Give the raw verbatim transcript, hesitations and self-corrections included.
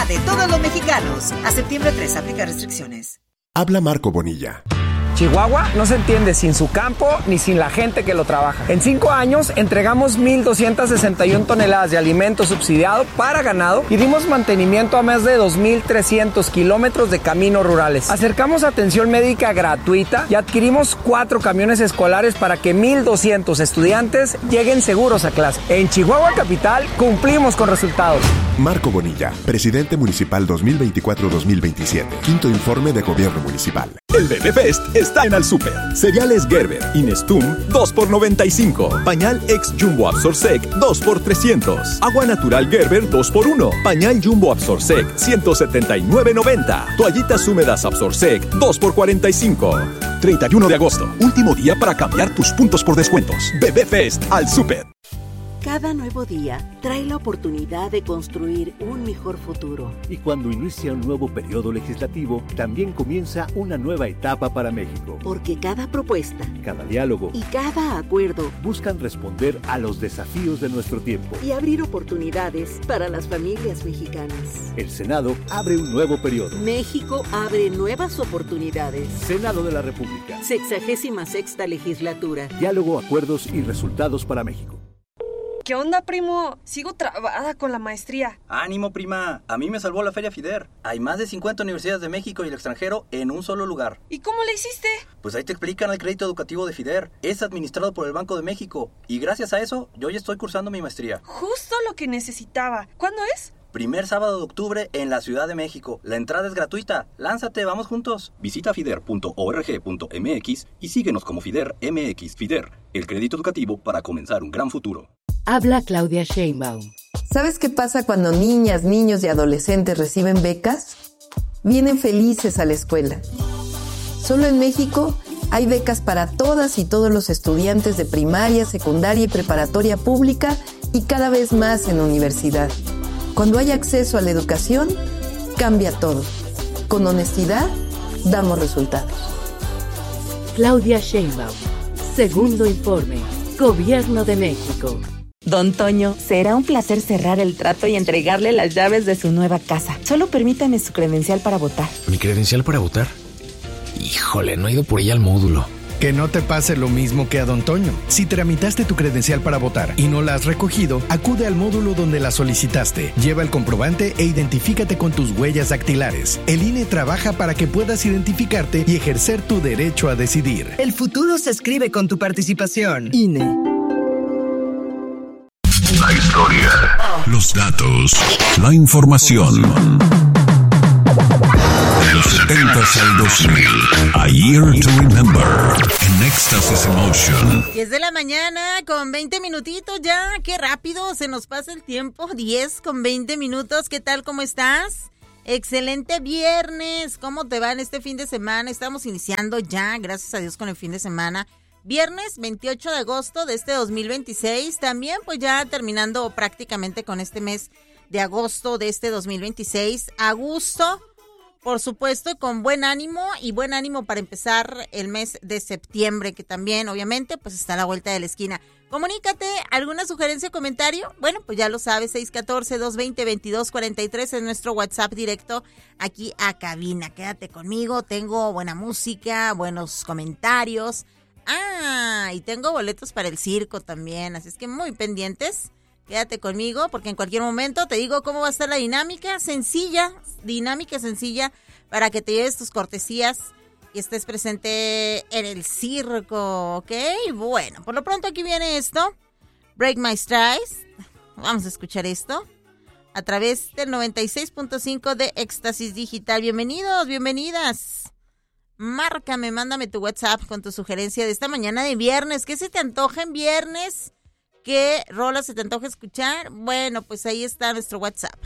La de todos los mexicanos. A septiembre tres, aplica restricciones. Habla Marco Bonilla. Chihuahua no se entiende sin su campo ni sin la gente que lo trabaja. En cinco años entregamos mil doscientas sesenta y una toneladas de alimento subsidiado para ganado y dimos mantenimiento a más de dos mil trescientos kilómetros de caminos rurales. Acercamos atención médica gratuita y adquirimos cuatro camiones escolares para que mil doscientos estudiantes lleguen seguros a clase. En Chihuahua Capital cumplimos con resultados. Marco Bonilla, presidente municipal dos mil veinticuatro dos mil veintisiete. Quinto informe de gobierno municipal. El Bebé Fest está en Alsúper. Cereales Gerber Inestum dos por noventa y cinco. Pañal Ex Jumbo Absorsec dos por trescientos. Agua natural Gerber dos por uno. Pañal Jumbo Absorsec ciento setenta y nueve noventa. Toallitas húmedas Absorsec dos por cuarenta y cinco. treinta y uno de agosto, último día para cambiar tus puntos por descuentos. Bebé Fest Alsúper. Cada nuevo día trae la oportunidad de construir un mejor futuro. Y cuando inicia un nuevo periodo legislativo, también comienza una nueva etapa para México. Porque cada propuesta, cada diálogo y cada acuerdo buscan responder a los desafíos de nuestro tiempo y abrir oportunidades para las familias mexicanas. El Senado abre un nuevo periodo. México abre nuevas oportunidades. Senado de la República. Sexagésima sexta legislatura. Diálogo, acuerdos y resultados para México. ¿Qué onda, primo? Sigo trabada con la maestría. ¡Ánimo, prima! A mí me salvó la Feria FIDER. Hay más de cincuenta universidades de México y el extranjero en un solo lugar. ¿Y cómo le hiciste? Pues ahí te explican el crédito educativo de FIDER. Es administrado por el Banco de México. Y gracias a eso, yo ya estoy cursando mi maestría. Justo lo que necesitaba. ¿Cuándo es? Primer sábado de octubre en la Ciudad de México. La entrada es gratuita. Lánzate, vamos juntos. Visita fider punto org punto m x y síguenos como FIDER M X. FIDER, el crédito educativo para comenzar un gran futuro. Habla Claudia Sheinbaum. ¿Sabes qué pasa cuando niñas, niños y adolescentes reciben becas? Vienen felices a la escuela. Solo en México hay becas para todas y todos los estudiantes de primaria, secundaria y preparatoria pública y cada vez más en universidad. Cuando hay acceso a la educación, cambia todo. Con honestidad, damos resultados. Claudia Sheinbaum. Segundo informe. Gobierno de México. Don Toño, será un placer cerrar el trato y entregarle las llaves de su nueva casa. Solo permítame su credencial para votar. ¿Mi credencial para votar? Híjole, no he ido por ella al módulo. Que no te pase lo mismo que a Don Toño. Si tramitaste tu credencial para votar y no la has recogido, acude al módulo donde la solicitaste. Lleva el comprobante e identifícate con tus huellas dactilares. El I N E trabaja para que puedas identificarte y ejercer tu derecho a decidir. El futuro se escribe con tu participación. I N E. La historia, los datos, la información. De los setentas al dos mil, A Year to Remember, en Éxtasis Emotion. diez de la mañana con veinte minutitos ya, qué rápido se nos pasa el tiempo, diez con veinte minutos, ¿qué tal, cómo estás? Excelente viernes, ¿cómo te va en este fin de semana? Estamos iniciando ya, gracias a Dios, con el fin de semana. Viernes veintiocho de agosto de este dos mil veintiséis, también pues ya terminando prácticamente con este mes de agosto de este dos mil veintiséis, a gusto, por supuesto, con buen ánimo y buen ánimo para empezar el mes de septiembre, que también obviamente pues está a la vuelta de la esquina. Comunícate, ¿alguna sugerencia o comentario? Bueno, pues ya lo sabes, seis uno cuatro, dos dos cero, veintidós cuarenta y tres es nuestro WhatsApp directo aquí a cabina. Quédate conmigo, tengo buena música, buenos comentarios. Ah, y tengo boletos para el circo también, así es que muy pendientes, quédate conmigo porque en cualquier momento te digo cómo va a estar la dinámica, sencilla, dinámica sencilla para que te lleves tus cortesías y estés presente en el circo, ¿ok? Bueno, por lo pronto aquí viene esto, Break My Stride, vamos a escuchar esto a través del noventa y seis punto cinco de Éxtasis Digital. Bienvenidos, bienvenidas. Márcame, mándame tu WhatsApp con tu sugerencia de esta mañana de viernes. ¿Qué se te antoja en viernes? ¿Qué rola se te antoja escuchar? Bueno, pues ahí está nuestro WhatsApp.